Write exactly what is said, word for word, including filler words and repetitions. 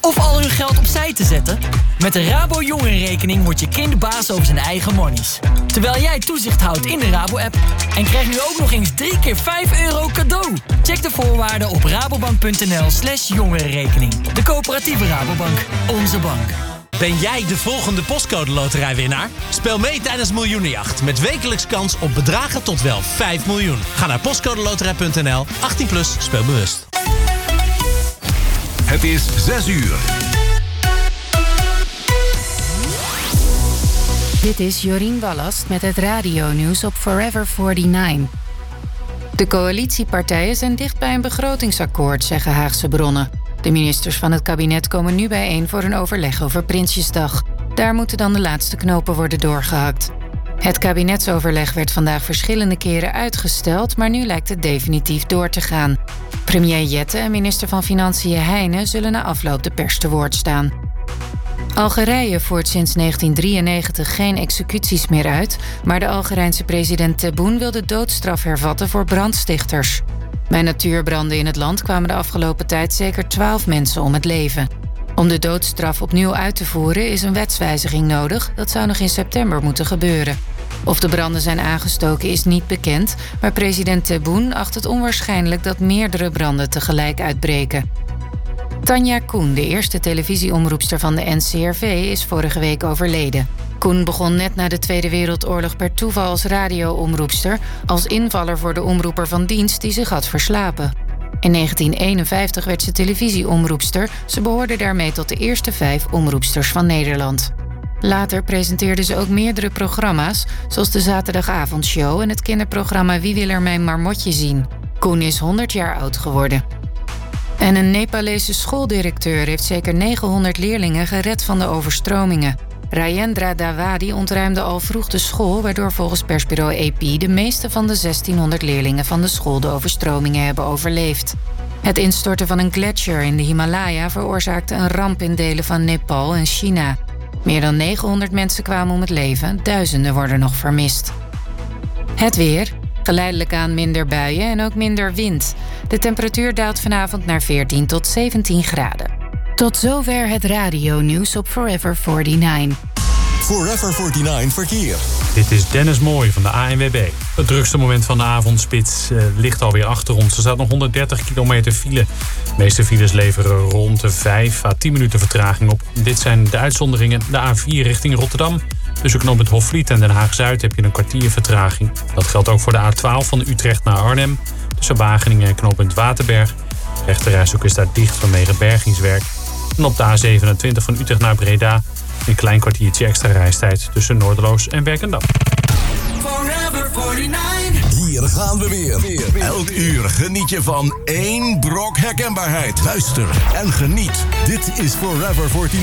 Of al hun geld opzij te zetten? Met de Rabo Jongerenrekening wordt je kind baas over zijn eigen monies. Terwijl jij toezicht houdt in de Rabo-app. En krijg nu ook nog eens drie keer vijf euro cadeau. Check de voorwaarden op rabobank.nl slash jongerenrekening. De coöperatieve Rabobank. Onze bank. Ben jij de volgende postcode loterijwinnaar? Speel mee tijdens Miljoenenjacht met wekelijks kans op bedragen tot wel vijf miljoen. Ga naar postcodeloterij punt n l. achttien plus, speel bewust. Het is zes uur. Dit is Jorien Ballast met het radionieuws op Forever negenenveertig. De coalitiepartijen zijn dicht bij een begrotingsakkoord, zeggen Haagse bronnen. De ministers van het kabinet komen nu bijeen voor een overleg over Prinsjesdag. Daar moeten dan de laatste knopen worden doorgehakt. Het kabinetsoverleg werd vandaag verschillende keren uitgesteld, maar nu lijkt het definitief door te gaan. Premier Jette en minister van Financiën Heijnen zullen na afloop de pers te woord staan. Algerije voert sinds negentien drieënnegentig geen executies meer uit, maar de Algerijnse president Tebboune wil de doodstraf hervatten voor brandstichters. Bij natuurbranden in het land kwamen de afgelopen tijd zeker twaalf mensen om het leven. Om de doodstraf opnieuw uit te voeren is een wetswijziging nodig. Dat zou nog in september moeten gebeuren. Of de branden zijn aangestoken is niet bekend, maar president Tebboune acht het onwaarschijnlijk dat meerdere branden tegelijk uitbreken. Tanja Koen, de eerste televisieomroepster van de N C R V, is vorige week overleden. Koen begon net na de Tweede Wereldoorlog per toeval als radioomroepster, als invaller voor de omroeper van dienst die zich had verslapen. In negentien eenenvijftig werd ze televisieomroepster. Ze behoorde daarmee tot de eerste vijf omroepsters van Nederland. Later presenteerde ze ook meerdere programma's, zoals de Zaterdagavondshow en het kinderprogramma Wie wil er mijn marmotje zien. Koen is honderd jaar oud geworden. En een Nepalese schooldirecteur heeft zeker negenhonderd leerlingen gered van de overstromingen. Rajendra Dawadi ontruimde al vroeg de school, waardoor volgens persbureau A P de meeste van de zestienhonderd leerlingen van de school de overstromingen hebben overleefd. Het instorten van een gletsjer in de Himalaya veroorzaakte een ramp in delen van Nepal en China. Meer dan negenhonderd mensen kwamen om het leven, duizenden worden nog vermist. Het weer. Geleidelijk aan minder buien en ook minder wind. De temperatuur daalt vanavond naar veertien tot zeventien graden. Tot zover het radionieuws op Forever negenenveertig. Forever negenenveertig verkeer. Dit is Dennis Mooij van de A N W B. Het drukste moment van de avondspits uh, ligt alweer achter ons. Er staat nog honderddertig kilometer file. De meeste files leveren rond de vijf à tien minuten vertraging op. Dit zijn de uitzonderingen. De A vier richting Rotterdam. Tussen knooppunt Hofvliet en Den Haag-Zuid heb je een kwartier vertraging. Dat geldt ook voor de A twaalf van Utrecht naar Arnhem. Tussen Wageningen en knooppunt Waterberg. De rechterrijstrook is daar dicht vanwege bergingswerk. En op de A zevenentwintig van Utrecht naar Breda een klein kwartiertje extra reistijd tussen Noorderloos en Werkendam. Hier gaan we weer. Elk uur geniet je van één brok herkenbaarheid. Luister en geniet. Dit is Forever negenenveertig.